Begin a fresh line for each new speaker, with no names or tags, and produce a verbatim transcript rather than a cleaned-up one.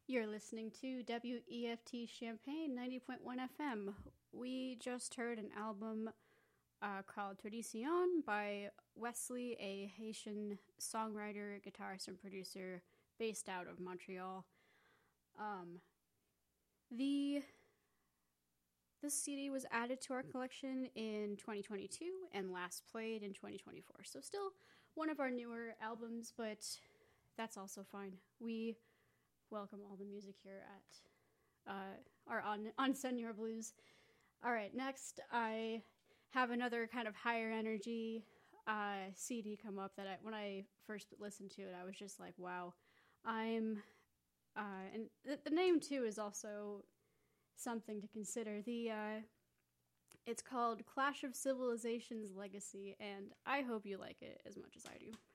You're listening to W E F T Champaign ninety point one F M. We just heard an album uh, called Tradicion by Wesley, a Haitian songwriter, guitarist, and producer based out of Montreal. Um, the this C D was added to our collection in twenty twenty-two and last played in twenty twenty-four. So still one of our newer albums, but that's also fine. We welcome all the music here at uh, our on on Senor Blues. All right, next I have another kind of higher energy uh, C D come up that I, when I first listened to it, I was just like, wow. I'm, uh, and th- the name too is also something to consider. The uh, it's called Clash of Civilizations Legacy, and I hope you like it as much as I do.